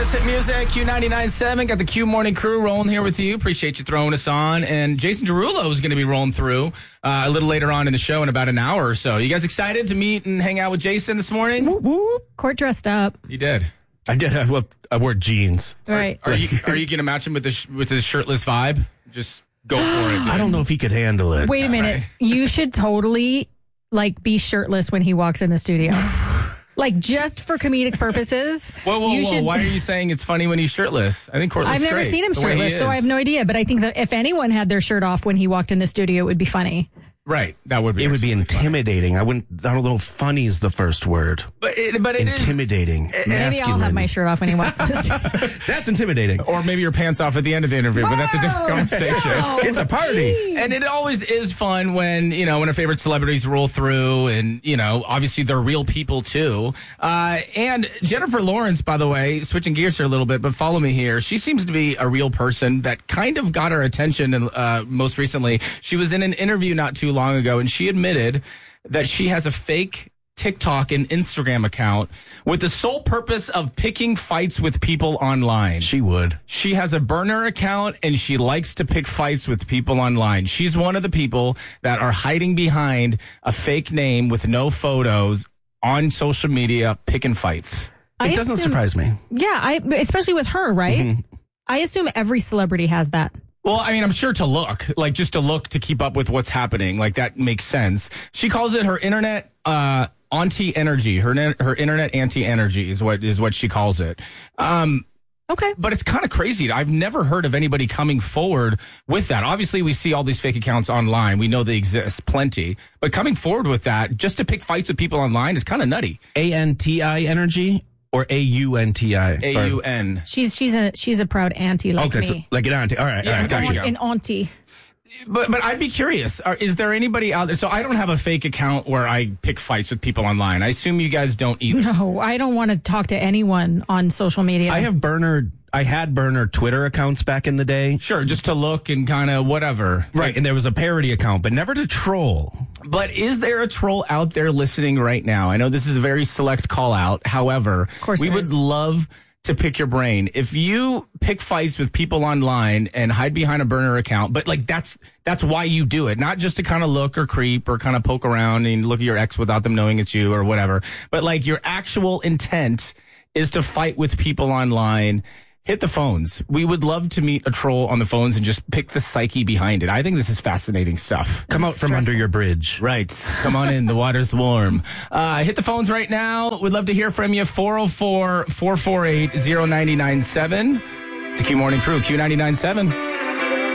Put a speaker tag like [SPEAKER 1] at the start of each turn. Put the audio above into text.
[SPEAKER 1] Greatest hit music, Q99.7. Got the Q Morning Crew rolling here with you. Appreciate you throwing us on. And Jason Derulo is going to be rolling through a little later on in the show in about an hour or so. You guys excited to meet and hang out with Jason this morning?
[SPEAKER 2] Whoop, whoop. Court dressed up.
[SPEAKER 1] You did.
[SPEAKER 3] I did. I wore jeans.
[SPEAKER 2] Right.
[SPEAKER 1] Are you going to match him with his shirtless vibe? Just go for it. Dude.
[SPEAKER 3] I don't know if he could handle it.
[SPEAKER 2] Wait a minute.
[SPEAKER 1] Right.
[SPEAKER 2] You should totally be shirtless when he walks in the studio. Just for comedic purposes.
[SPEAKER 1] Whoa. Why are you saying it's funny when he's shirtless? I think Court looks
[SPEAKER 2] I've never
[SPEAKER 1] great,
[SPEAKER 2] seen him
[SPEAKER 1] the way he
[SPEAKER 2] shirtless, so I
[SPEAKER 1] is.
[SPEAKER 2] have no idea. But I think that if anyone had their shirt off when he walked in the studio, it would be funny.
[SPEAKER 1] Right. That would be.
[SPEAKER 3] It would be
[SPEAKER 1] actually
[SPEAKER 3] intimidating. I don't know if funny is the first word.
[SPEAKER 1] But it is.
[SPEAKER 3] Intimidating.
[SPEAKER 2] Maybe I'll have my shirt off when he walks in the studio.
[SPEAKER 3] That's intimidating.
[SPEAKER 1] Or maybe your pants off at the end of the interview, but that's a different conversation.
[SPEAKER 2] no.
[SPEAKER 3] It's a party.
[SPEAKER 1] And it always is fun when our favorite celebrities roll through and, obviously they're real people too. And Jennifer Lawrence, by the way, switching gears here a little bit, but follow me here. She seems to be a real person that kind of got our attention most recently. She was in an interview not too long ago and she admitted that she has a fake TikTok and Instagram account with the sole purpose of picking fights with people online.
[SPEAKER 3] She would.
[SPEAKER 1] She has a burner account and she likes to pick fights with people online. She's one of the people that are hiding behind a fake name with no photos on social media picking fights.
[SPEAKER 3] It doesn't surprise me.
[SPEAKER 2] Yeah, especially with her, right?
[SPEAKER 1] Mm-hmm.
[SPEAKER 2] I assume every celebrity has that.
[SPEAKER 1] Well, I mean, I'm sure to look, just to look to keep up with what's happening. That makes sense. She calls it her internet anti-energy. Her internet anti-energy is what she calls it.
[SPEAKER 2] Okay.
[SPEAKER 1] But it's kind of crazy. I've never heard of anybody coming forward with that. Obviously, we see all these fake accounts online. We know they exist, plenty. But coming forward with that, just to pick fights with people online is kind of nutty.
[SPEAKER 3] ANTI energy or AUNTI?
[SPEAKER 1] AUN.
[SPEAKER 2] She's a proud auntie like me.
[SPEAKER 3] So like an auntie. All right, gotcha.
[SPEAKER 1] you.
[SPEAKER 2] An auntie.
[SPEAKER 1] But I'd be curious. Is there anybody out there? So I don't have a fake account where I pick fights with people online. I assume you guys don't either.
[SPEAKER 2] No, I don't want to talk to anyone on social media.
[SPEAKER 3] I had burner Twitter accounts back in the day.
[SPEAKER 1] Sure, just to look and kind of whatever.
[SPEAKER 3] Right, and there was a parody account, but never to troll.
[SPEAKER 1] But is there a troll out there listening right now? I know this is a very select call out. However, we would love to pick your brain. If you pick fights with people online and hide behind a burner account, but that's why you do it, not just to kind of look or creep or kind of poke around and look at your ex without them knowing it's you or whatever. But your actual intent is to fight with people online. Hit the phones. We would love to meet a troll on the phones and just pick the psyche behind it. I think this is fascinating stuff.
[SPEAKER 3] Come out from under your bridge.
[SPEAKER 1] Right. Come on in. The water's warm. Hit the phones right now. We'd love to hear from you. 404-448-0997. It's the Q Morning Crew, Q99.7.